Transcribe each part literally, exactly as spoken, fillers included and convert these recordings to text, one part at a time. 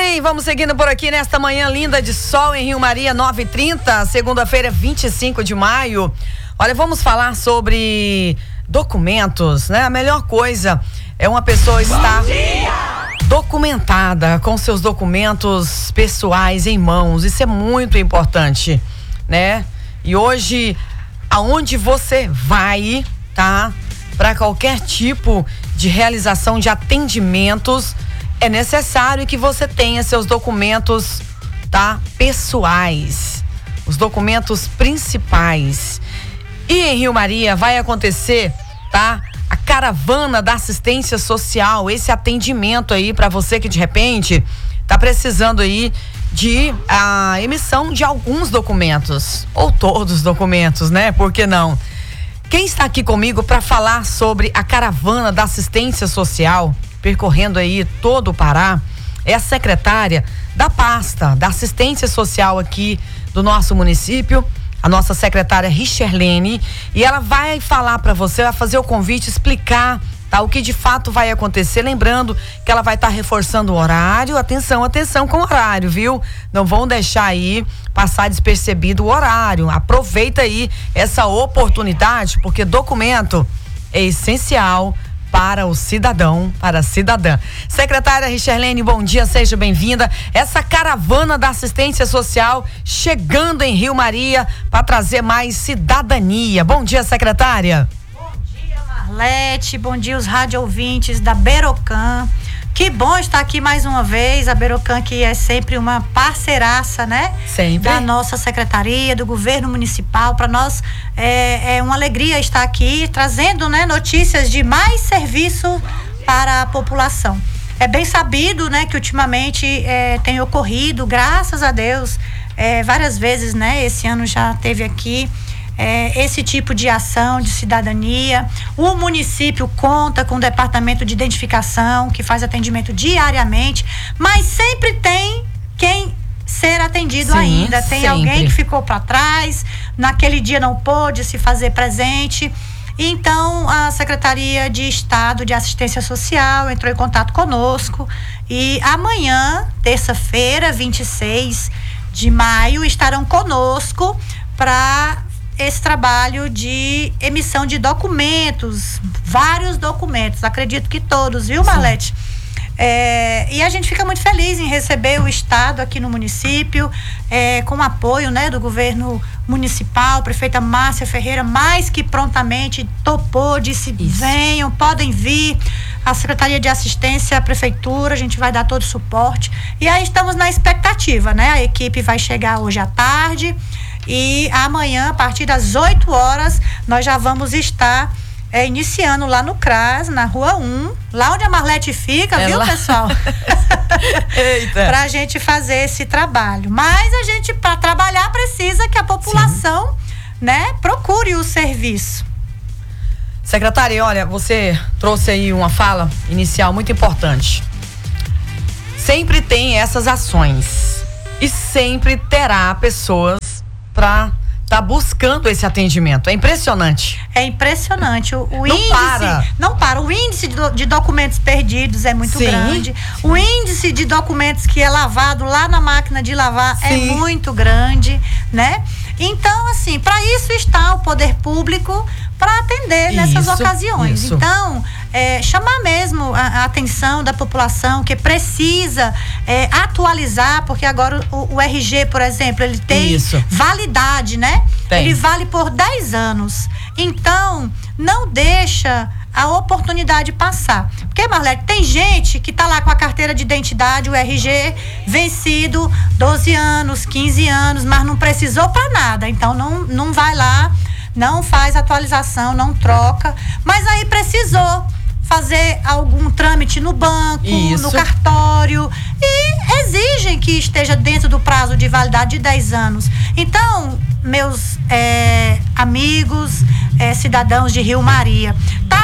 bem, vamos seguindo por aqui nesta manhã linda de sol em Rio Maria, nove e trinta, segunda-feira, vinte e cinco de maio. Olha, vamos falar sobre documentos, né? A melhor coisa é uma pessoa estar documentada, com seus documentos pessoais em mãos. Isso é muito importante, né? E hoje, aonde você vai, tá? Para qualquer tipo de realização de atendimentos, é necessário que você tenha seus documentos, tá? Pessoais, os documentos principais. E em Rio Maria vai acontecer, tá? A caravana da assistência social, esse atendimento aí para você que de repente tá precisando aí de a emissão de alguns documentos, ou todos os documentos, né? Por que não? Quem está aqui comigo para falar sobre a caravana da assistência social, percorrendo aí todo o Pará, é a secretária da pasta da assistência social aqui do nosso município, a nossa secretária Richerlene, e ela vai falar para você, vai fazer o convite, explicar, tá, o que de fato vai acontecer, lembrando que ela vai estar tá reforçando o horário. Atenção, atenção com o horário, viu? Não vão deixar aí passar despercebido o horário. Aproveita aí essa oportunidade, porque documento é essencial para o cidadão, para a cidadã. Secretária Richerlene, bom dia, seja bem-vinda. Essa caravana da assistência social chegando em Rio Maria para trazer mais cidadania. Bom dia, secretária. Bom dia, Marlete, bom dia os rádio ouvintes da Berocan. Que bom estar aqui mais uma vez, a Berocan, que é sempre uma parceiraça, né? Sempre. Da nossa secretaria, do governo municipal. Para nós é, é uma alegria estar aqui trazendo, né, notícias de mais serviço para a população. É bem sabido, né, que ultimamente é, tem ocorrido, graças a Deus, é, várias vezes, né? Esse ano já teve aqui É, esse tipo de ação de cidadania. O município conta com o departamento de identificação que faz atendimento diariamente, mas sempre tem quem ser atendido. Sim, ainda tem sempre alguém que ficou para trás, naquele dia não pôde se fazer presente. Então a Secretaria de Estado de Assistência Social entrou em contato conosco e amanhã, terça-feira, vinte e seis de maio, estarão conosco para esse trabalho de emissão de documentos, vários documentos, acredito que todos, viu, Marlete? É, e a gente fica muito feliz em receber o Estado aqui no município, é, com o apoio, né, do governo municipal. Prefeita Márcia Ferreira mais que prontamente topou, disse: Isso. venham, podem vir. A Secretaria de Assistência, a Prefeitura, a gente vai dar todo o suporte. E aí estamos na expectativa, né? A equipe vai chegar hoje à tarde. E amanhã, a partir das oito horas, nós já vamos estar é, iniciando lá no CRAS, na Rua um, lá onde a Marlete fica, é viu, lá, pessoal? Eita. Pra gente fazer esse trabalho. Mas a gente, para trabalhar, precisa que a população, né, procure o serviço. Secretária, olha, você trouxe aí uma fala inicial muito importante. Sempre tem essas ações e sempre terá pessoas para tá buscando esse atendimento. É impressionante. É impressionante. O, o não índice para. não para. O índice de, de documentos perdidos é muito Sim. grande. O índice de documentos que é lavado lá na máquina de lavar Sim. é muito grande, né? Então, assim, para isso está o poder público para atender nessas isso, ocasiões. Isso. Então, é, chamar mesmo a, a atenção da população que precisa é, atualizar, porque agora o, o R G, por exemplo, ele tem isso. validade, né? Tem. Ele vale por dez anos. Então, não deixa a oportunidade passar. Porque, Marlete, tem gente que tá lá com a carteira de identidade, o R G vencido, doze anos, quinze anos, mas não precisou para nada. Então, não, não vai lá, não faz atualização, não troca. Mas aí precisou fazer algum trâmite no banco, Isso. no cartório, e exigem que esteja dentro do prazo de validade de dez anos. Então, meus é, amigos, é, cidadãos de Rio Maria, tá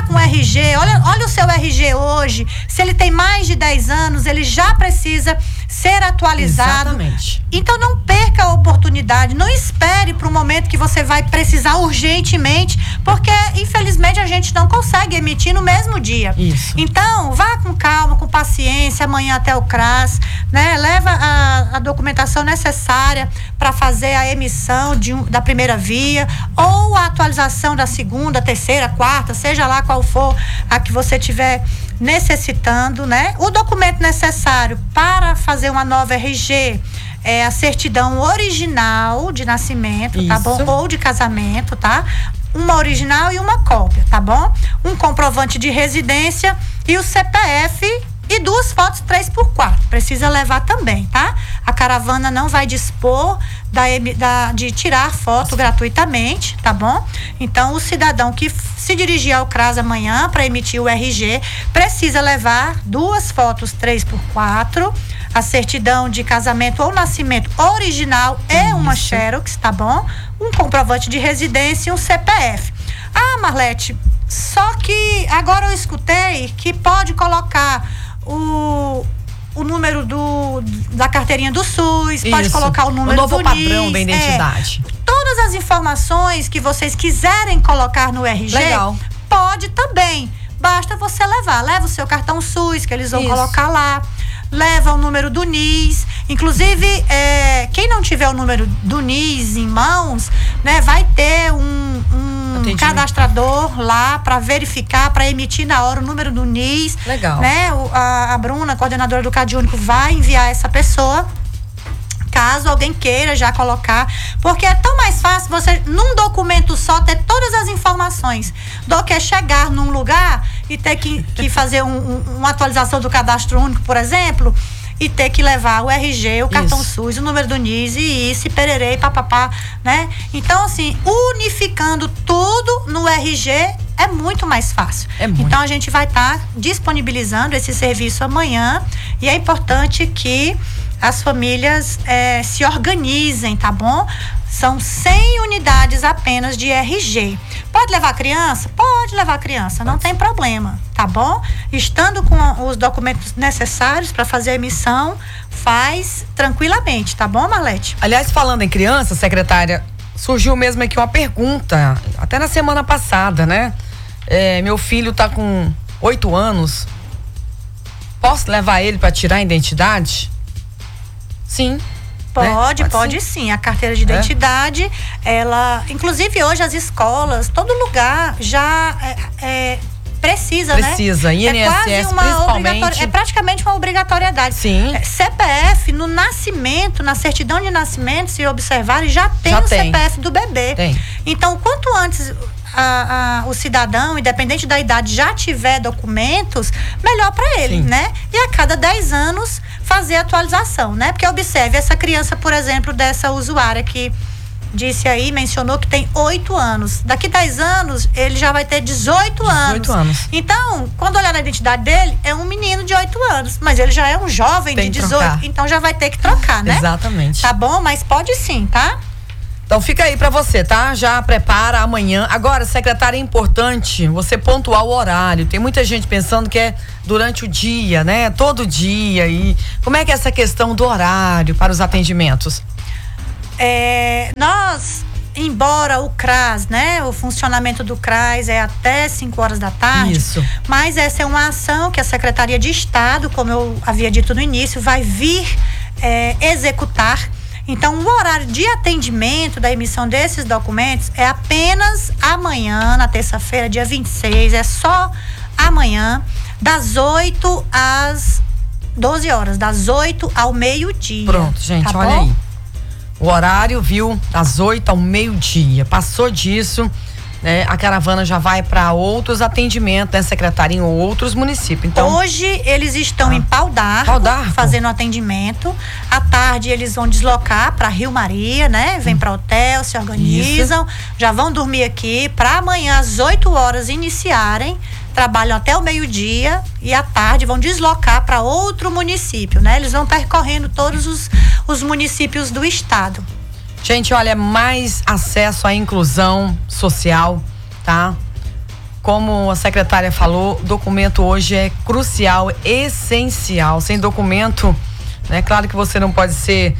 Vá com o R G, olha, olha o seu R G hoje. Se ele tem mais de dez anos, ele já precisa ser atualizado. Exatamente. Então não perca a oportunidade, não espere para o momento que você vai precisar urgentemente, porque infelizmente a gente não consegue emitir no mesmo dia. Isso. Então vá com calma, com paciência, amanhã até o C R A S, né? Leva a, a documentação necessária para fazer a emissão de um, da primeira via ou a atualização da segunda, terceira, quarta, seja lá qual for a que você tiver necessitando, né? O documento necessário para fazer uma nova R G é a certidão original de nascimento, Isso. tá bom? Ou de casamento, tá? Uma original e uma cópia, tá bom? Um comprovante de residência e o C P F e duas fotos três por quatro. Precisa levar também, tá? A caravana não vai dispor da, da, de tirar foto gratuitamente, tá bom? Então, o cidadão que se dirigir ao C R A S amanhã para emitir o R G precisa levar duas fotos três por quatro, a certidão de casamento ou nascimento original e uma xerox, tá bom? Um comprovante de residência e um C P F. Ah, Marlete, só que agora eu escutei que pode colocar o, o número do, da carteirinha do SUS, Isso. pode colocar o número o novo do padrão N I S, da identidade. É, todas as informações que vocês quiserem colocar no R G, Legal. pode também. Basta você levar. Leva o seu cartão SUS, que eles vão Isso. colocar lá. Leva o número do N I S. Inclusive, é, quem não tiver o número do N I S em mãos, né, vai ter um, um cadastrador lá para verificar, para emitir na hora o número do N I S. Legal. Né? O, a, a Bruna, coordenadora do Cade Único, vai enviar essa pessoa, caso alguém queira já colocar, porque é tão mais fácil você, num documento só, ter todas as informações, do que chegar num lugar e ter que, que fazer um, um, uma atualização do cadastro único, por exemplo, e ter que levar o R G, o cartão isso. SUS, o número do N I S e isso, e pererê, papapá, né? Então, assim, unificando tudo no R G é muito mais fácil. É muito. Então, a gente vai estar tá disponibilizando esse serviço amanhã e é importante que as famílias é, se organizem, tá bom? São cem unidades apenas de R G. Pode levar a criança? Pode levar a criança, não tem problema, tá bom? Estando com os documentos necessários para fazer a emissão, faz tranquilamente, tá bom, Marlete? Aliás, falando em criança, secretária, surgiu mesmo aqui uma pergunta, até na semana passada, né? É, meu filho tá com oito anos, posso levar ele para tirar a identidade? Sim. Pode, né? pode, pode sim. sim. A carteira de identidade, é. ela... Inclusive, hoje, as escolas, todo lugar já é, é, precisa, precisa, né? I N S S, é quase uma principalmente. É praticamente uma obrigatoriedade. Sim. É, C P F, no nascimento, na certidão de nascimento, se observarem, já tem já o tem. C P F do bebê. Tem. Então, quanto antes... A, a, o cidadão, independente da idade, já tiver documentos, melhor para ele, Sim. né? E a cada dez anos fazer a atualização, né? Porque observe, essa criança, por exemplo, dessa usuária que disse aí, mencionou que tem oito anos. Daqui dez anos, ele já vai ter dezoito anos. dezoito anos. Então, quando olhar na identidade dele, é um menino de oito anos, mas ele já é um jovem tem de dezoito, então já vai ter que trocar, né? Exatamente. Tá bom? Mas pode sim, tá? Então fica aí pra você, tá? Já prepara amanhã. Agora, secretária, é importante você pontuar o horário. Tem muita gente pensando que é durante o dia, né? Todo dia. E como é que é essa questão do horário para os atendimentos? É, nós, embora o C R A S, né? O funcionamento do C R A S é até cinco horas da tarde. Isso. Mas essa é uma ação que a Secretaria de Estado, como eu havia dito no início, vai vir é, executar. Então, o horário de atendimento da emissão desses documentos é apenas amanhã, na terça-feira, dia vinte e seis, é só amanhã, das oito às doze horas, das oito ao meio-dia. Pronto, gente, tá olha bom? aí. O horário, viu, das oito ao meio-dia. Passou disso, né, a caravana já vai para outros atendimentos, né, secretária, em outros municípios. Então, hoje eles estão ah, em Pau d'Arco, Pau d'Arco, fazendo atendimento. À tarde eles vão deslocar para Rio Maria, né? Vem hum. para hotel, se organizam, Isso. já vão dormir aqui para amanhã às oito horas iniciarem. Trabalham até o meio-dia e à tarde vão deslocar para outro município, né? Eles vão percorrendo todos os, os municípios do estado. Gente, olha, mais acesso à inclusão social, tá? como a secretária falou, documento hoje é crucial, essencial. Sem documento, né? Claro que você não pode ser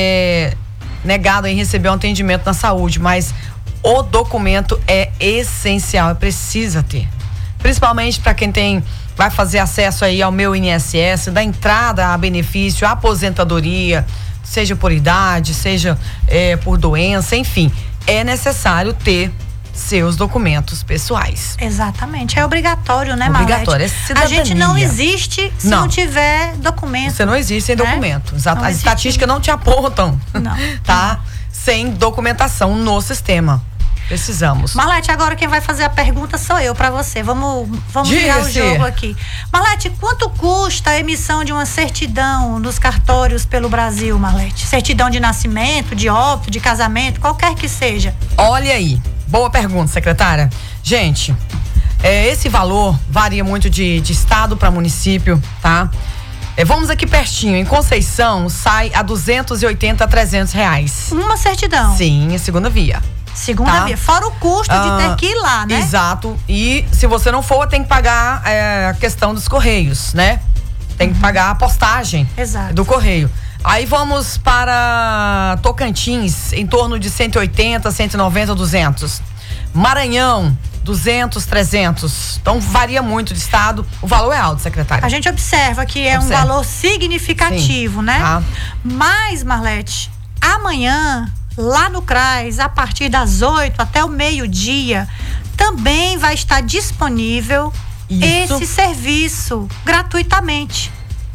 é, negado em receber um atendimento na saúde, mas o documento é essencial, precisa ter. Principalmente para quem tem, vai fazer acesso aí ao Meu I N S S, da entrada a benefício, a aposentadoria, seja por idade, seja é, por doença, enfim, é necessário ter seus documentos pessoais. Exatamente, é obrigatório, né, Obrigatório, Marlete? é cidadania. A gente não existe se não, não tiver documento. Você não existe sem né? documento. Exato. Não As existe. estatísticas não te apontam. Não. Tá? Sem documentação no sistema. Precisamos. Marlete, agora quem vai fazer a pergunta sou eu pra você. Vamos, vamos virar o jogo aqui. Marlete, quanto custa a emissão de uma certidão nos cartórios pelo Brasil, Marlete? Certidão de nascimento, de óbito, de casamento, qualquer que seja. Olha aí. Boa pergunta, secretária. Gente, é, esse valor varia muito de, de estado para município, tá? É, vamos aqui pertinho, em Conceição sai a duzentos e oitenta a trezentos reais. Uma certidão? Sim, é segunda via. Segunda tá? via, fora o custo ah, de ter que ir lá, né? Exato, e se você não for, tem que pagar é, a questão dos correios, né? Tem uhum. que pagar a postagem Exato. do correio. Aí vamos para Tocantins, em torno de cento e oitenta, cento e noventa, duzentos. Maranhão, duzentos, trezentos. Então varia muito de estado. O valor é alto, secretária. A gente observa que é observa. um valor significativo, Sim. né? Ah. Mas, Marlete, amanhã, lá no CRAS, a partir das oito até o meio-dia, também vai estar disponível Isso. esse serviço gratuitamente.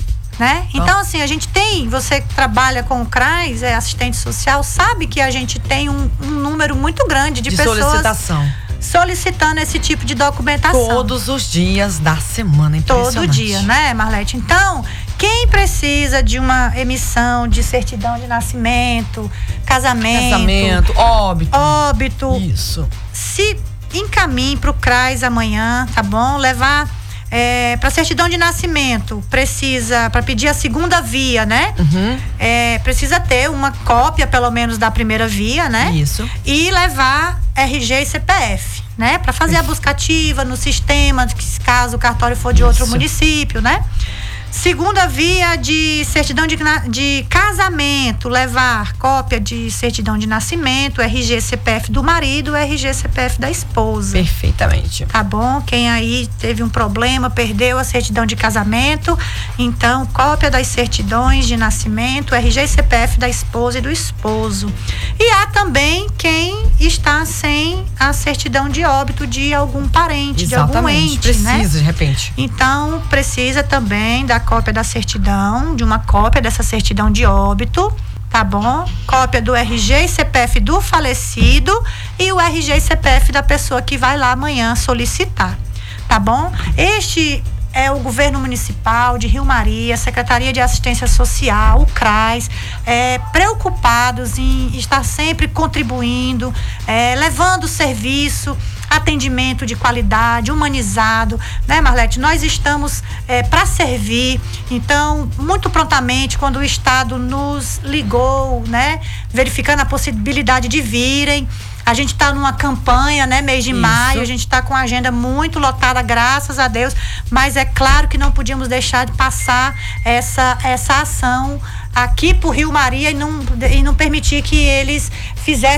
Né? Então, então, assim, a gente tem, você que trabalha com o CRAS, é assistente social, sabe que a gente tem um, um número muito grande de, de pessoas solicitação. solicitando esse tipo de documentação. Todos os dias da semana, impressionante. Todo dia, né, Marlete? Então, quem precisa de uma emissão de certidão de nascimento, casamento, casamento, óbito, óbito, isso, se encaminhe para o CRAS amanhã, tá bom? Levar É, para certidão de nascimento, precisa, para pedir a segunda via, né? Uhum. É, precisa ter uma cópia, pelo menos, da primeira via, né? Isso. E levar R G e C P F, né? Para fazer Isso. a buscativa no sistema, caso o cartório for de outro Isso. município, né? Segunda via de certidão de, de casamento, levar cópia de certidão de nascimento, R G C P F do marido, R G C P F da esposa. Perfeitamente. Tá bom? Quem aí teve um problema, perdeu a certidão de casamento, então cópia das certidões de nascimento, R G C P F da esposa e do esposo. E há também quem está sem a certidão de óbito de algum parente, Exatamente. de algum ente, precisa, né? de repente. Então, precisa também da cópia da certidão, de uma cópia dessa certidão de óbito, tá bom? Cópia do R G e C P F do falecido e o R G e C P F da pessoa que vai lá amanhã solicitar, tá bom? Este é o governo municipal de Rio Maria, Secretaria de Assistência Social, o CRAS, é, preocupados em estar sempre contribuindo, é, levando serviço, atendimento de qualidade, humanizado, né, Marlete? Nós estamos é, para servir, então, muito prontamente, quando o Estado nos ligou, né, verificando a possibilidade de virem, a gente está numa campanha, né, mês de Isso. maio, a gente está com a agenda muito lotada, graças a Deus, mas é claro que não podíamos deixar de passar essa, essa ação aqui por Rio Maria e não, e não permitir que eles fizessem